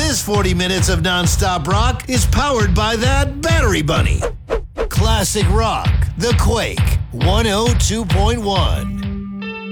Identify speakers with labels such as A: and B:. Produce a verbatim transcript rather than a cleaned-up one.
A: This forty minutes of nonstop rock is powered by that battery bunny. Classic Rock, The Quake, one oh two point one.